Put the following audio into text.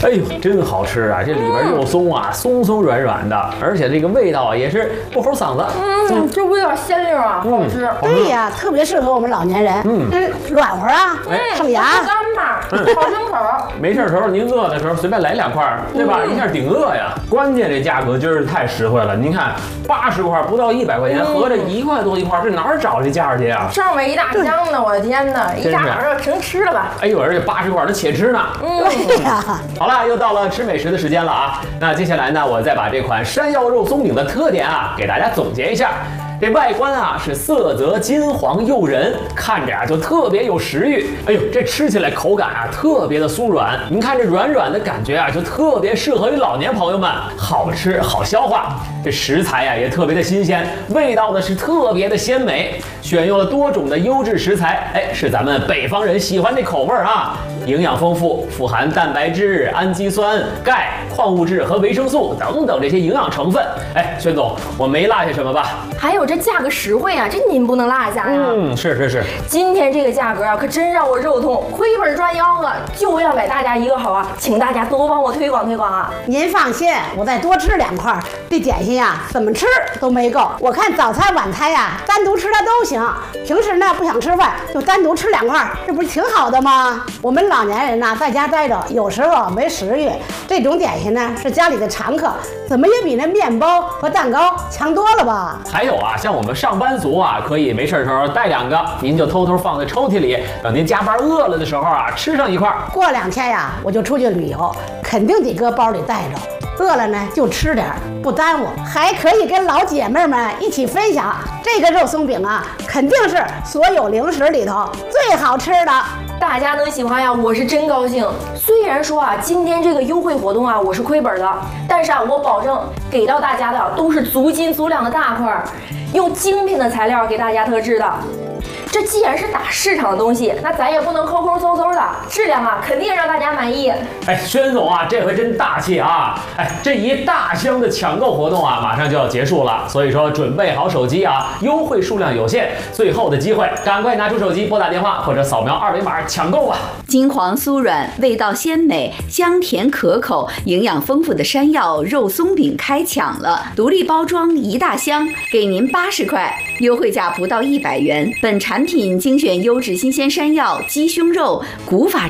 哎呦，真好吃啊！这里边肉松啊，松松软软的，而且这个味道啊也是不齁嗓子。 这味道鲜溜啊，好吃。 对呀，特别适合我们老年人。软和啊，上牙。 干巴，好清口。 没事的时候，您饿的时候随便来2块，对吧？一下顶饿呀。关键这价格真是太实惠了。您看，80块不到100块钱，合着1块多一块，这哪儿找这价去呀？ 上面一大箱呢，我的天哪！一大晚上全吃了吧？ 哎呦，而且80块它且吃呢。 对呀。 好了，又到了吃美食的时间了啊！那接下来呢，我再把这款山药肉松饼的特点啊，给大家总结一下。这外观啊是色泽金黄诱人，看着啊就特别有食欲。哎呦，这吃起来口感啊特别的酥软，您看这软软的感觉啊，就特别适合于老年朋友们，好吃好消化。这食材呀也特别的新鲜，味道呢是特别的鲜美，选用了多种的优质食材，哎，是咱们北方人喜欢这口味啊。营养丰富，富含蛋白质、氨基酸、钙、矿物质和维生素等等这些营养成分。哎，轩总，我没落下什么吧？ 还有这价格实惠啊，这您不能落下呀。 是。 今天这个价格啊，可真让我肉痛，亏本赚吆喝，就要给大家一个好啊，请大家多帮我推广推广啊。 您放心，我再多吃2块，这点心呀，怎么吃都没够。我看早餐晚餐呀，单独吃它都行。平时呢不想吃饭，就单独吃2块，这不是挺好的吗？我们老年人呢，在家待着，有时候没食欲，这种点心呢是家里的常客，怎么也比那面包和蛋糕强多了吧？ 还有啊，像我们上班族啊，可以没事的时候带2个，您就偷偷放在抽屉里，等您加班饿了的时候啊，吃上1块。 过2天呀，我就出去旅游，肯定得搁包里带着。饿了呢就吃点，不耽误，还可以跟老姐妹们一起分享。这个肉松饼啊，肯定是所有零食里头最好吃的。 大家能喜欢呀，我是真高兴。虽然说啊，今天这个优惠活动啊，我是亏本的，但是啊，我保证给到大家的都是足斤足两的大块，用精品的材料给大家特制的。这既然是打市场的东西，那咱也不能抠抠搜搜的，质量啊肯定让大家满意。 哎，轩总啊，这回真大气啊！哎，这一大箱的抢购活动啊，马上就要结束了，所以说准备好手机啊，优惠数量有限，最后的机会，赶快拿出手机拨打电话或者扫描2维码抢购吧。 金黄酥软，味道鲜美，香甜可口，营养丰富的山药肉松饼开抢了，独立包装1大箱，给您80块，优惠价不到100元。本产品精选优质新鲜山药、鸡胸肉、古法